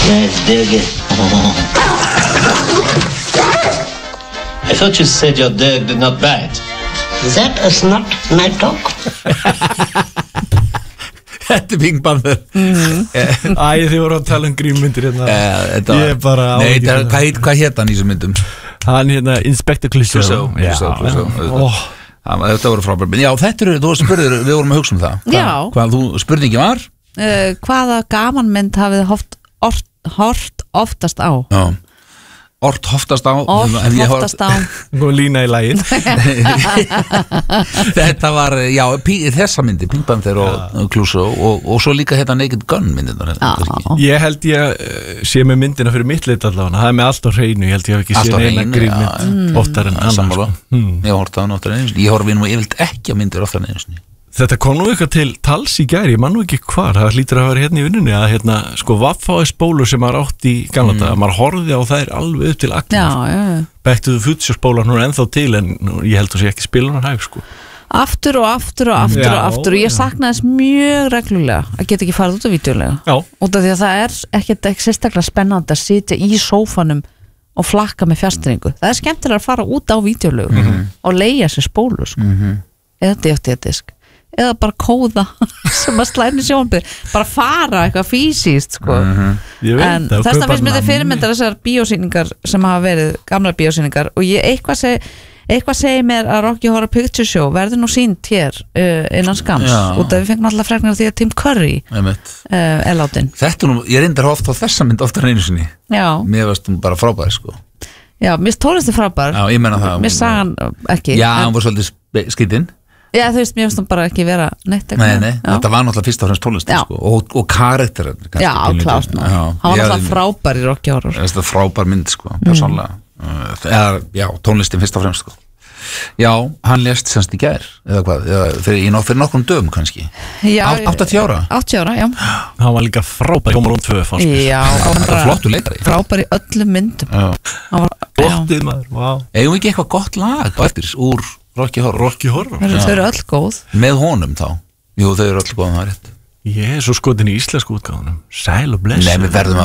Nice dig. I thought you said your dog did not bite. That is not my dog. Þetta Pink Panther. Þið voru að tala grímmyndir hérna. Ég er bara Nei, hvað hét hann í þessum myndum? Hann hérna Inspector Clouseau. Þetta voru frábært. Já, þetta þú spurðir, við vorum að hugsa það. Já. Hvað spurningi var? Hvaða gamanmynd hafið hort oftast á? Já. Oftast á Góð lína í lagið. Þetta var, já, þessa myndi Pink Panther og Clouseau og svo líka hérna Naked Gun myndina. Ég held ég sé með myndina fyrir mitt leit allavega. Það með allt á hreinu. Ég held ég hef ekki séð neina grímmynd oftar en annars. Ég horfði á hann oftar en einu. Ég horfði nú yfirleitt ekki á myndir oftar en einu. Þetta kom nú eitthvað til tals í gær, ég man nú ekki hvar, það hlýtur að vera hérna í vinnunni að Vaffa-spólur sem maður átt í gamla daga, maður horfði á þær alveg upp til agnar. Back to the Future spólar nú ennþá til en ég held að sé ekki spilunar hæg sko. Aftur og aftur og ég saknaði þess mjög reglulega að geta ekki farið út af vídeolega. Út af því að það er ekkert sérstaklega spennandi að sitja í sófanum og flakka með fjastringu. Það er skemmtilega að fara út á vídeolegu og leigja sér spólu sko. Eða DFT-disk. Eða bara kóða sem að slæmi sjónbyrð bara fara eitthvað fysiskt sko. En þess að finnst mér þetta fyrirmyndar þessar bíósýningar sem hafa verið gamla bíósýningar og ég eitthvað segir mér að Rocky Horror Picture Show verður nú sýnt hér innan skams út af við fengum alltaf fregnar því að Tim Curry er látin. Þetta nú, ég reyndar oft á þessa mynd oftar einu sinni. Mér varst hún bara frábær sko. Já, mér tónlisti frábær. Já, ég menna það. Mér sagan ekki. Já, hann var svolítið skítinn. Já, þú veist, mér finnst það bara ekki vera neitt Nei, þetta var náttúrulega fyrst og fremst tónlist sko. og karakter Já, klárt ná, hann var náttúrulega frábær í Rocky Horror. Þetta er frábær mynd, sko, persónlega Já, tónlistin fyrst og fremst sko. Já, hann lést semst í gær eða hvað, fyrir nokkrum dögum kannski. 80 ára 80 ára, já. Hann var líka frábær í Home Alone 2 fannst mér. Já, hann var flottur leikari. Frábær í öllum myndum. Flottið maður, vá. Eigum við ekki eitthvað gott lag eftir úr Rocky Horror. Þau eru öll góð. Með honum þá. Jú, þau eru öll góð, það er rétt. Ég er svo skotin í íslensku útgáfunum. Sæl og bless. Nei, við verðum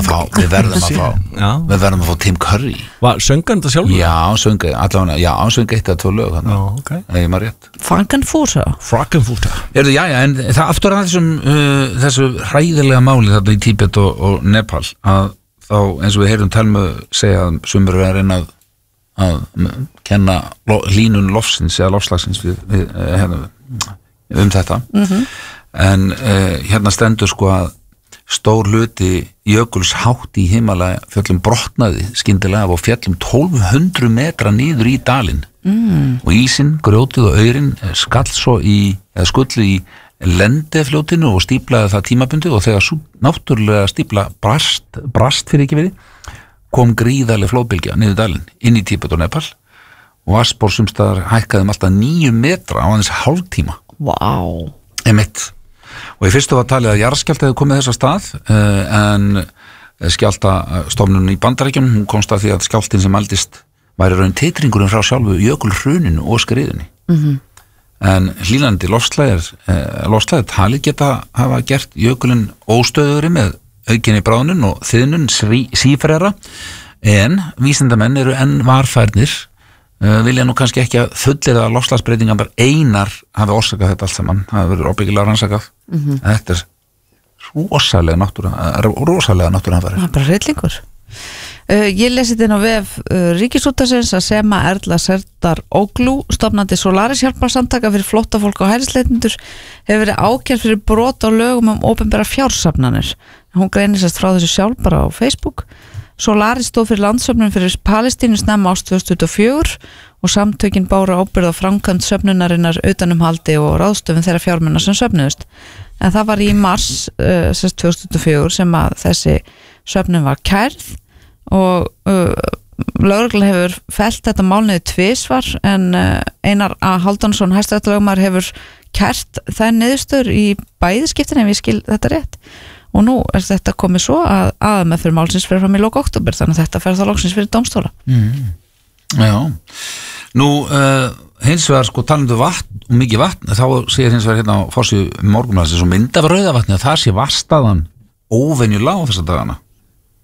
að fá Tim Curry. Söngan þetta sjálfur? Já, hann söng eitt eða 2 lög hann. Ég maður rétt. Frankenfurter. En það aftur að þessu hræðilega máli þarna í Tíbet og Nepal að þá eins og við heyrum Telmu segja að sumur er að reyna að kenna hlýnun lofsins eða lofslagsins þetta en hérna stendur sko að stór hluti jökulshátt í Himalaya fjöllum brotnaði skyndilega og fjöllum 1200 metra niður í dalinn og ísinn, grjótið og aurinn skullu í lendefljótinu og stíplaði það tímabundið og þegar náttúrulega stípla brast fyrir ekki verið kom gríðarleg flóðbylgja niður dalinn inn í Tíbet og Nepal og vatnsborð sumstaðar hækkaði alltaf 9 metra á aðeins hálftíma. Vá. Einmitt. Og í fyrstu var talið að jarðskjálfti hefði komið þess að stað en skjálftastofnun í Bandaríkjunum hún komst að því að skjálftin sem mældist væri raun titringurinn frá sjálfu jökulhruninu og skriðunni. En hlýnandi loftslagið talið geta hafa gert jökulinn óstöðugri með aukinni bráðnun og þiðnun sífrera en vísindamenn eru enn varfærnir vilja nú kannski ekki að fullyrða að loftslagsbreytingar bara einar hafi orsakað þetta allt saman, það verður óbyggilega rannsakað þetta er rosalega náttúruhamfarir. Það er bara hryllingur. Ég lesi þetta inn á vef Ríkisútvarpsins að Sema Erla Serdar-Oglu, stofnandi Solaris hjálparsamtaka fyrir flóttafólk og hælisleitendur, hefur verið ákærð fyrir brot á lögum opinbera fjársafnanir. Hún greinir sérst frá þessu sjálf bara á Facebook. Solaris stóð fyrir landsöfnun fyrir Palestínu snemma árs 2024 og samtökin báru ábyrgð á framkvæmd söfnunarinnar utanumhaldi og ráðstöfun þeirra fjármuna sem söfnuðust. En það var í mars 2024 sem að þessi söfnun var kærð og lögreglan hefur fellt þetta mál niður tvisvar en Einar A. Halldónsson hæstaréttarlögmaður hefur kært þær niðurstöður í bæði skiptin ef ég skil þetta rétt og nú er þetta komið svo að aðmeðferð málsins fyrir fram í lok október þannig að þetta fer þá loksins fyrir dómstóla. Já, nú hins vegar sko talandu vatn og mikið vatn þá segir hins vegar hérna á forsíðu Morgunblaðsins og mynd af Rauðavatni að það sé vatnsstaðan óvenjulega á þessa dagana.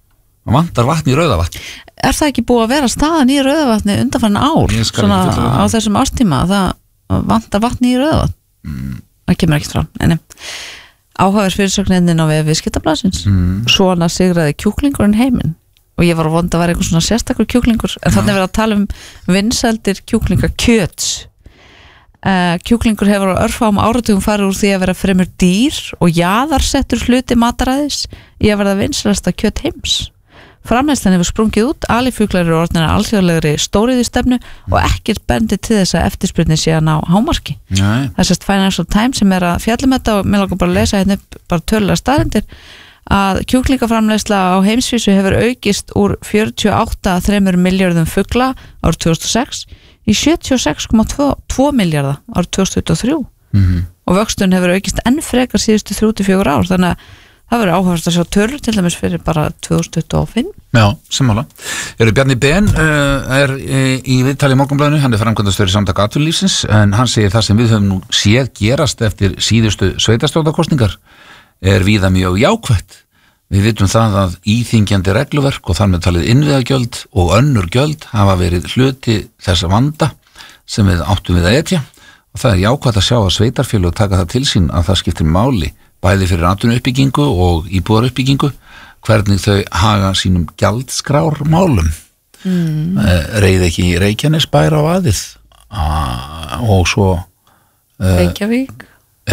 Það vantar vatn í Rauðavatn. Er það ekki búið að vera staðan í Rauðavatni undanfarna ár? Svona á þessum árstíma það vantar vatn í Rauðavatn? Það kemur ekkert fram. Nei. Áhugaverð fyrirsögnin á Viðskiptablaðsins. Svona sigraði kjúklingurinn heiminn. Og ég var að vonda að vera einhver svona sérstakur kjúklingur, en þannig verið að tala vinsældir kjúklingakjöts. Kjúklingur hefur á örfáum áratugum farið úr því að vera fremur dýr og jaðarsettur hluti mataræðis í að verða vinsælasta kjöt heims. Framleiðslan hefur sprungið út, alifuglar eru orðnir alþjóðlegri stóriðjustefnu og ekkert bendi til þess að eftirspurnin sé að ná hámarki. Það sést Financial Times sem að fjallum þetta og mér langar bara að lesa hérna bara tölulega staðreyndir að kjúklingaframleiðsla á heimsvísu hefur aukist úr 48,3 milljörðum fugla árið 2006 í 76,2 milljarða árið 2023 og vöxtun hefur aukist enn frekar síðustu 3-4 ár, þannig að það verður áhugavert að sjá tölur til dæmis fyrir bara 2025. Já, sammála. Bjarni Ben er í viðtali í Morgunblaðinu, hann er framkvæmdastjóri Samtaka atvinnulífsins, en hann segir það sem við höfum nú séð gerast eftir síðustu sveitarstjórnarkosningar er víða mjög jákvætt. Við vitum það að íþyngjandi regluverk og þar með talið innviðagjöld og önnur gjöld hafa verið hluti þess vanda sem við áttum við að etja og það er jákvætt að sjá að sveitarfélög taka það til sín að það skiptir máli bæði fyrir atvinnuuppbyggingu og íbúðaruppbyggingu hvernig þau haga sínum gjaldskrármálum. Reið ekki Reykjanesbær á aðið og svo Reykjavík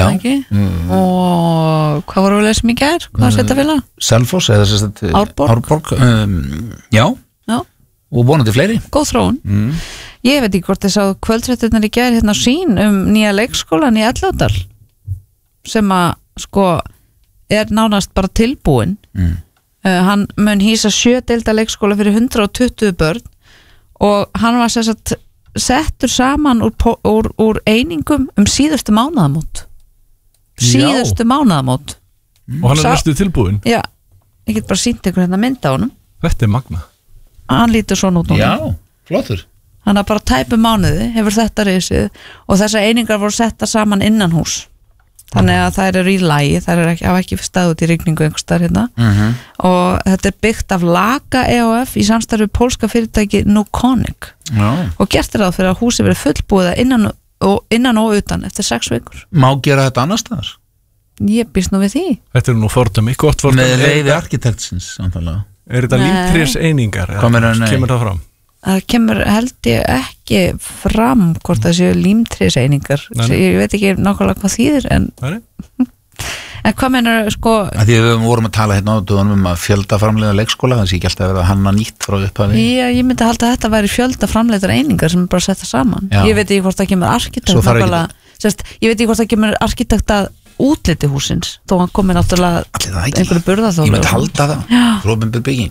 og hvað voru við að lesa mikið hvað setja félag? Selfoss eða Árborg já og vonandi fleiri góð þróun ég veit ekki hvort þess að kvöldfréttirnar í gær hérna sín nýja leikskólan í Ellárdal sem að sko er nánast bara tilbúin hann mun hýsa 7 deilda leikskóla fyrir 120 börn og hann var settur saman úr einingum síðustu mánaðamót mánaðamót og hann er næstu tilbúin já, ég get bara sýnt ykkur hérna mynd á honum þetta er magna hann lítur svona út núna já, flottur hann er bara tæpu mánuði, hefur þetta reysið og þessar einingar voru setta saman innan hús þannig að þær eru í lagi þær hafa ekki staðið út í rigningu einhvers staðar hérna og þetta er byggt af Laka EOF í samstarfi pólska fyrirtæki Nukonic og gert það fyrir að húsi verið fullbúið innan og utan eftir 6 vikur má gera þetta annars staðar? Ég býst nú við því þetta er nú fordæmi, gott fordæmi með leiði arkitektsins er þetta líftrés einingar? Kemur það fram? Það kemur held ég ekki fram hvort það séu límtríseiningar ég veit ekki nákvæmlega hvað þýðir en hvað meinar sko að því við vorum að tala hérna á dögunum að fjöldaframleiða leikskóla það sé ekki alltaf að vera hanna nýtt frá upphafi já, ég myndi að halda að þetta væri fjöldaframleiðar einingar sem er bara að setja saman ég veit ekki hvort það kemur arkitekt ég veit ekki hvort það kemur arkitekt að útliti húsins þó hann komi náttúrulega einhverju burðaþólu ég myndi halda það róbinbyrð bygging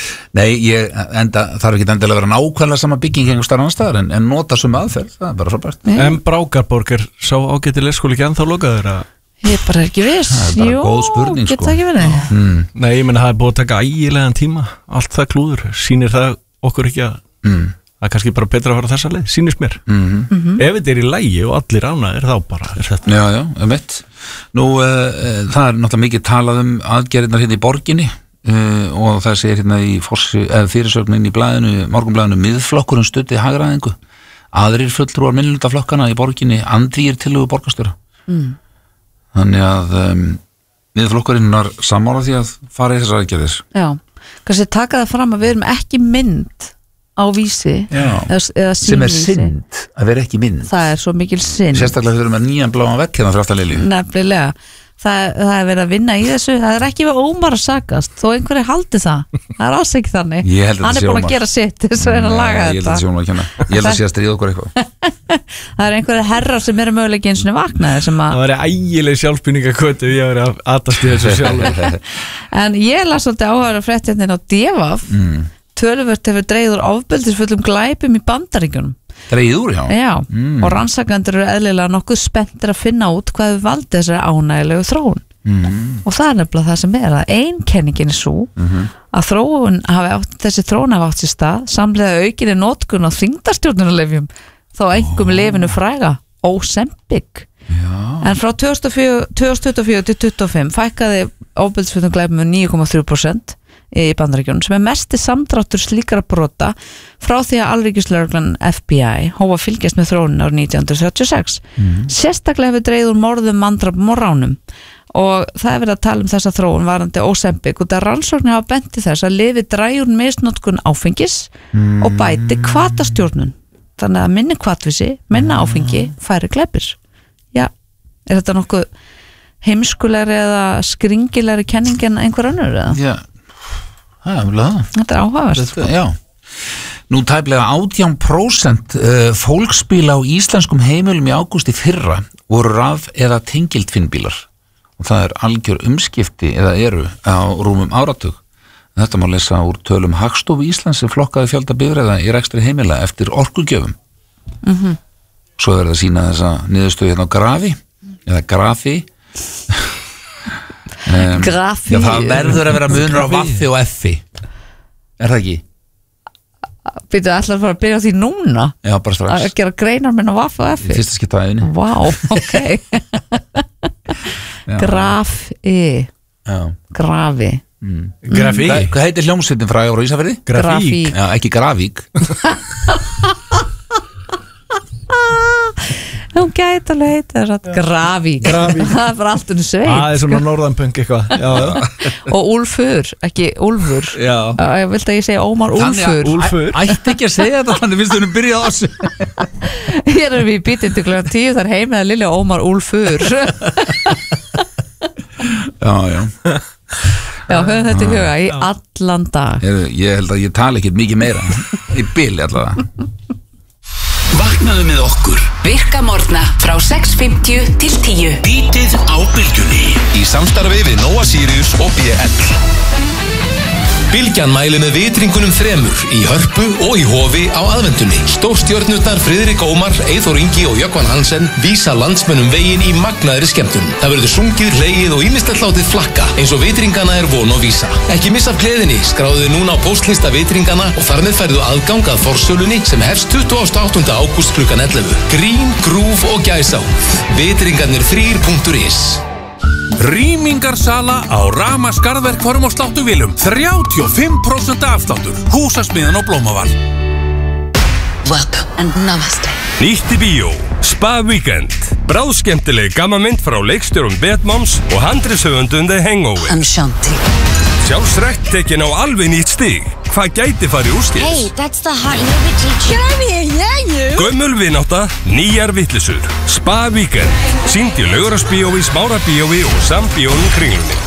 þarf ekki endilega að vera nákvæmlega sama bygging einhver starf annar staðar en nota sem aðferð, það er bara svo bært en Brákarborg er sá ágæti leikskóli ekki ennþá lokaður að ég er bara ekki viss það er bara góð spurning geta ekki verið nei, ég menna það er búið að taka ægilegan tíma allt það klúður, sýnir það okkur ekki að það er kannski bara betra að fara þessa leið, sýnist mér ef þetta er í lægi og allir ánægðir þá bara er þetta já, nú það er náttúrulega mikið talað aðgerðirnar hérna í borginni og það segir hérna í fyrirsögnin í Morgunblaðinu miðflokkurinn studdi hagræðingu aðrir fulltrúar minnihlutaflokkana í borginni andvígir tillögu borgarstjóra þannig að miðflokkurinn var sammála því að fara í þessar aðgerðir já, kannski taka það fram að við erum ekki mynd á vísi eða sem er synd að vera ekki mynd það er svo mikil synd sérstaklega þegar við erum með nýjan bláan vekk hérna fyrir aftan Lilju nefnilega, það er verið að vinna í þessu það er ekki við Ómar að sagast þó einhverju haldi það er alls ekki þannig hann er búin að gera sitt þess að reyna að laga þetta ég held að sé að stríða okkur eitthvað það er einhverju herrar sem eru möguleiki eins og vaknaði það væri ægileg sjálfsbyrningakötu ég væri að atast í þessu sjálf en ég las svolítið áhugaður að fréttin á Devaf töluvert hefur dreigð úr ofbeldisfullum glæpum í Bandaríkjunum dreigð úr, já og rannsakendur eru eðlilega nokkuð spenntir að finna út hvað við valdi þessari ánægilegu þróun og það er nefnilega það sem er að einkenningin er svo að þessi þróun hafi átt sér stað samlega aukinni notkun á þyngdarstjórnunarlyfjum þó einhverjum lyfinu fræga Ozempic en frá 2024 til 2025 fækkaði ofbeldisfullum glæpum um 9,3% í Bandaríkjunum sem mesti samdráttur slíkra brota frá því að alríkislögreglan FBI hófa að fylgjast með þróunin árið 1936. Sérstaklega hefur dregið úr morðum, manndrápum og ránum og það er verið að tala þessa þróun varandi Ozempic og það rannsóknir hafa bent til þess að lyfið dragi úr misnotkun áfengis og bæti hvatastjórnun. Þannig að minni hvatvísi, minna áfengi, færi glæpir. Já, er þetta nokkuð heimskulegri eða skringilegri kenning en einhver önnur eða? Já, það er vel það. Þetta er áhugavert. Já. Nú tæplega 18% fólksbíla á íslenskum heimilum í ágúst í fyrra voru raf- eða tengiltvinnbílar og það er algjör umskipti eða eru á rúmum áratug. Þetta má lesa úr tölum Hagstofu Íslands sem flokkaði fjölda bifreiða í rekstri heimila eftir orkugjöfum. Svo er það að sýna þessa niðurstöðu hérna á grafi eða grafi. Grafi. Já, það verður að vera munur á vaffi og effi. Er það ekki? Býtu ætlar að fara að byrja á því núna? Já, bara strax. Að gera greinar minn á vaffi og effi? Fyrsta skipta á ævinni. Vá, ok. Grafi. Já. Grafi. Grafík. Hvað heitir hljómsveitin frá Ísafirði? Grafík. Já, ekki Gravík. Hún gæti alveg heita þess að Grafík. Það er bara allt sveit. Það er svona norðanpunk eitthvað. Og Úlfur, ekki Úlfur. Já. Ég vildi að ég segja Ómar Úlfur. Úlfur. Ætti ekki að segja þetta, þannig finnst þú byrjað á þessu. Hér erum við í bítið til klukkan 10 þar heim eða Lilja Ómar Úlfur. Já. Já, höfum þetta í huga í allan dag. Ég held að ég tala ekkert mikið meira. Í bili allavega. Vaknaðu með okkur Virka morgna frá 6:50 til 10. Bítið á bylgjunni í samstarfi við Nóa Sirius og BL. Bylgjan mæli með vitringunum 3 í Hörpu og í Hofi á aðvendunni. Stórstjörnurnar Friðrik Ómar, Eyþór Ingi og Jökvan Hansen vísa landsmönnum veginn í magnaðri skemmtun. Það verður sungið, hlegið og ýmislegt látið flakka eins og vitringana er von og vísa. Ekki missa af gleðinni, skráðu þið núna á póstlista vitringana og þar með færðu aðgang að forsölunni sem hefst 28. ágúst klukkan 11. Grín, grúf og gæsáð. Vitringarnir3.is. Rýmingarsala á Rama skarðverkförum og sláttuvélum 35% afsláttur. Húsasmiðan og Blómaval. Welcome and namaste. Nýtt í bíó, Spa Weekend. Bráðskemmtileg gammamynd frá leikstjórum Batmoms og handritshöfundum The Hangover. Shanti. Sjálfsrækt tekin á alveg nýtt stig. Hvað gæti farið úrskeiðis? Hey, that's the hot yoga teacher. Get over here, yeah, you. Gömul vinátta, nýjar vittlisur. Spa Weekend. Sýnd í Laugarásbíói, Smárabíói og Sambíónum Kringlunni.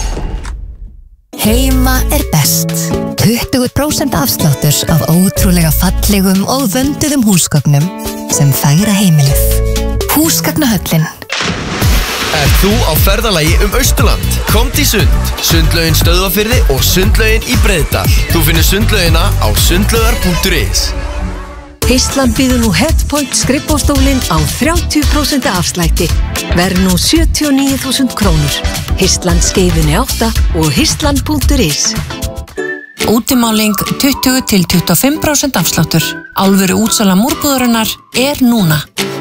Heima er best. 20% afsláttur af ótrúlega fallegum og vönduðum húsgögnum sem færa heimilið. Húsgagnahöllin. Þú á ferðalagi Austurland? Komdu í Sund, Sundlaugin Stöðvarfirði og Sundlaugin í Breiðdal. Þú finnur sundlaugina á sundlaugar.is. Ísland býður nú Headpoint skrifbóstólinn á 30% afslætti. Verð nú 79.000 krónur. Ísland skeifinni 8 og Ísland.is. Útimáling 20-25% afsláttur. Alvöru útsala múrbúðurinnar er núna.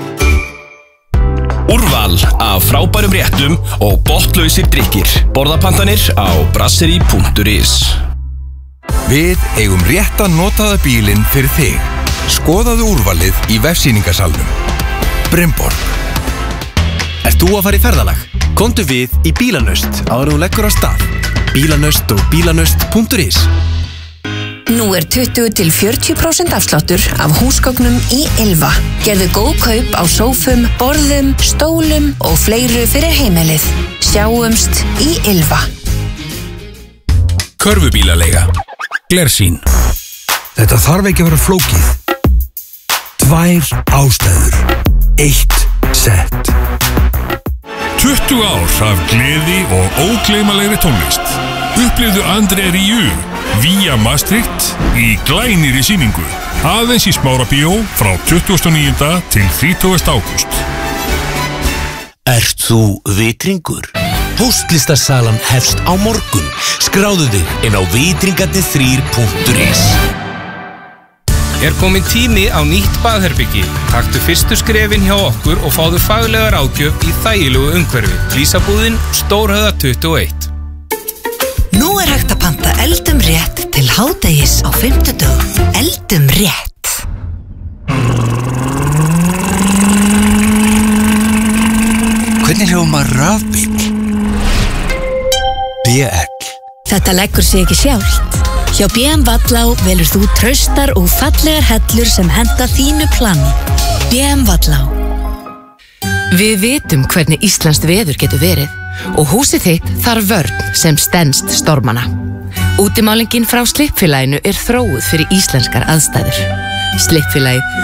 Úrval af frábærum réttum og botnlausir drykkir. Borðapantanir á brasserie.is. Við eigum rétta notaða bílinn fyrir þig. Skoðaðu úrvalið í vefsýningarsalnum. Brimborg. Ert þú að fara í ferðalag? Komdu við í Bílanaust áður en þú leggur á stað. Bílanaust og bílanaust.is. Nú er 20-40% afsláttur af húsgögnum í Ylva. Gerðu góð kaup á sófum, borðum, stólum og fleiru fyrir heimilið. Sjáumst í Ylva. Körfubílaleiga. Glersýn. Þetta þarf ekki að vera flókið. 2 ástæður. 1 sett. 20 ár af gleði og ógleymanlegri tónlist. Upplifðu André Rieu, Vía Maastricht í glænýrri sýningu. Aðeins í Smárabíó frá 29. til 30. ágúst. Ert þú vitringur? Póstlistasalan hefst á morgun. Skráðu þig inn á vitringarnir3.is. Er komin tími á nýtt baðherbyggi. Taktu fyrstu skrefin hjá okkur og fáðu faglega ráðgjöf í þægilegu umhverfi. Flísabúðin, Stórhöfða 21. Nú er hægt að panta eldum hádegis á 50. Eldum rétt. Hvernig hljómar rafbíll? BL. Þetta leggur sig ekki sjálft. Hjá BM Vallá velur þú traustar og fallegar hellur sem henta þínu plani. BM Vallá. Við vitum hvernig íslenskt veður getur verið og húsið þitt þarf vörn sem stenst stormana. Útimálingin frá Slippfélaginu þróuð fyrir íslenskar aðstæður. Slippfélagið